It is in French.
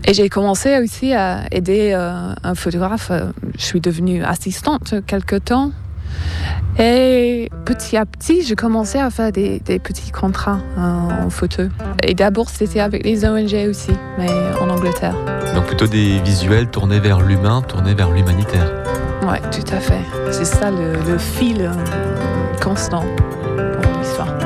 Et j'ai commencé aussi à aider un photographe. Je suis devenue assistante quelque temps. Et petit à petit, j'ai commencé à faire des petits contrats en photo. Et d'abord, c'était avec les ONG aussi, mais en Angleterre. Donc plutôt des visuels tournés vers l'humain, tournés vers l'humanitaire. Oui, tout à fait. C'est ça le fil constant pour l'histoire.